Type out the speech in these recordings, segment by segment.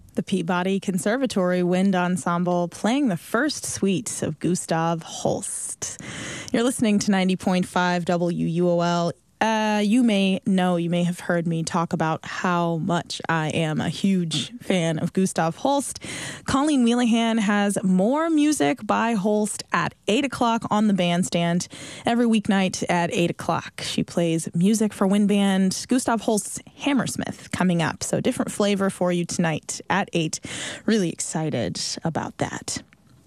The Peabody Conservatory Wind Ensemble playing the first suite of Gustav Holst. You're listening to 90.5 WUOL. You may have heard me talk about how much I am a huge fan of Gustav Holst. Colleen Wheelahan has more music by Holst at 8 o'clock on the bandstand every weeknight at 8 o'clock. She plays music for wind band Gustav Holst's Hammersmith coming up. So different flavor for you tonight at 8. Really excited about that.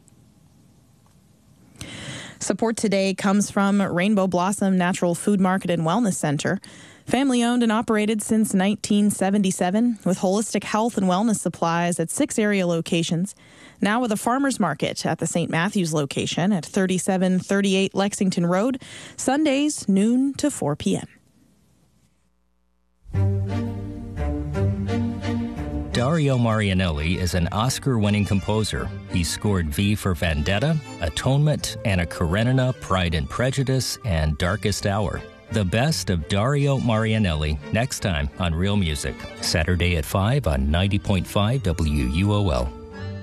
Support today comes from Rainbow Blossom Natural Food Market and Wellness Center. Family owned and operated since 1977 with holistic health and wellness supplies at 6 area locations. Now with a farmer's market at the St. Matthew's location at 3738 Lexington Road, Sundays noon to 4 p.m. Dario Marianelli is an Oscar-winning composer. He scored V for Vendetta, Atonement, Anna Karenina, Pride and Prejudice, and Darkest Hour. The best of Dario Marianelli next time on Real Music, Saturday at 5 on 90.5 WUOL.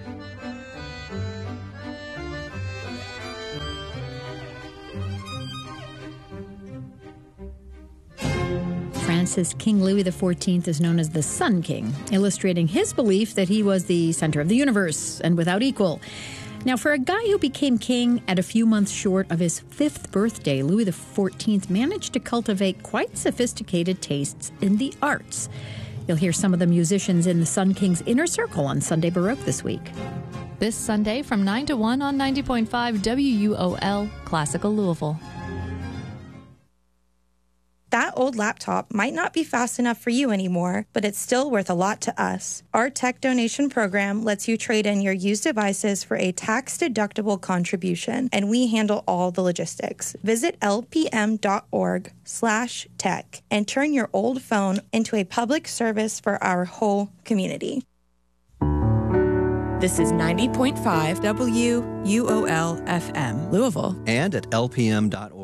France's King Louis XIV is known as the Sun King, illustrating his belief that he was the center of the universe and without equal. Now, for a guy who became king at a few months short of his 5th birthday, Louis XIV managed to cultivate quite sophisticated tastes in the arts. You'll hear some of the musicians in the Sun King's inner circle on Sunday Baroque this week. This Sunday from 9 to 1 on 90.5 WUOL, Classical Louisville. That old laptop might not be fast enough for you anymore, but it's still worth a lot to us. Our tech donation program lets you trade in your used devices for a tax-deductible contribution, and we handle all the logistics. Visit lpm.org/tech and turn your old phone into a public service for our whole community. This is 90.5 WUOL FM, Louisville. And at lpm.org.